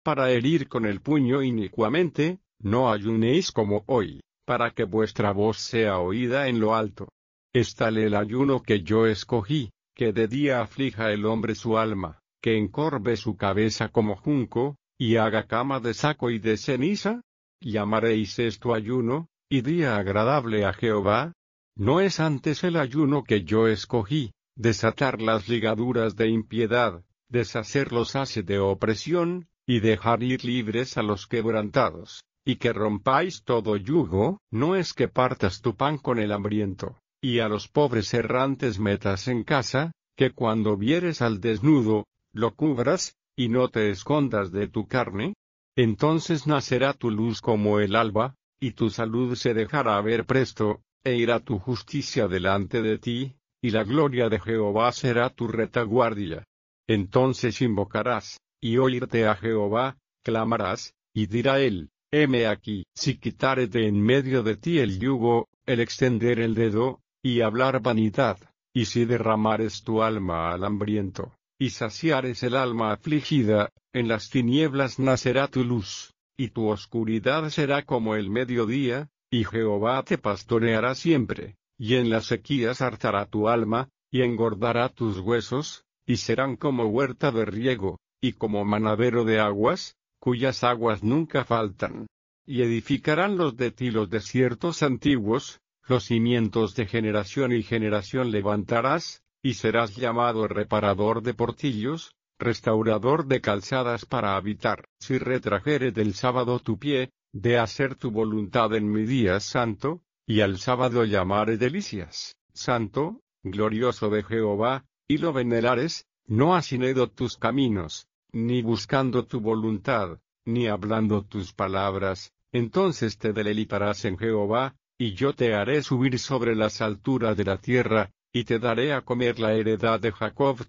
para herir con el puño inicuamente, no ayunéis como hoy, para que vuestra voz sea oída en lo alto. Es tal el ayuno que yo escogí, que de día aflija el hombre su alma, que encorve su cabeza como junco, y haga cama de saco y de ceniza. ¿Llamaréis esto ayuno, y día agradable a Jehová? ¿No es antes el ayuno que yo escogí, desatar las ligaduras de impiedad, deshacer los haces de opresión, y dejar ir libres a los quebrantados, y que rompáis todo yugo? ¿No es que partas tu pan con el hambriento, y a los pobres errantes metas en casa, que cuando vieres al desnudo, lo cubras, y no te escondas de tu carne? Entonces nacerá tu luz como el alba, y tu salud se dejará ver presto, e irá tu justicia delante de ti, y la gloria de Jehová será tu retaguardia. Entonces invocarás, y oírte a Jehová, clamarás, y dirá él, heme aquí. Si quitares de en medio de ti el yugo, el extender el dedo, y hablar vanidad, y si derramares tu alma al hambriento, y saciares el alma afligida, en las tinieblas nacerá tu luz, y tu oscuridad será como el mediodía, y Jehová te pastoreará siempre, y en las sequías hartará tu alma, y engordará tus huesos, y serán como huerta de riego, y como manadero de aguas, cuyas aguas nunca faltan. Y edificarán los de ti los desiertos antiguos, los cimientos de generación y generación levantarás, y serás llamado reparador de portillos, restaurador de calzadas para habitar. Si retrajeres del sábado tu pie, de hacer tu voluntad en mi día santo, y al sábado llamaré delicias, santo, glorioso de Jehová, y lo venerares, no haciendo tus caminos, ni buscando tu voluntad, ni hablando tus palabras, entonces te deleitarás en Jehová, y yo te haré subir sobre las alturas de la tierra, y te daré a comer la heredad de Jacob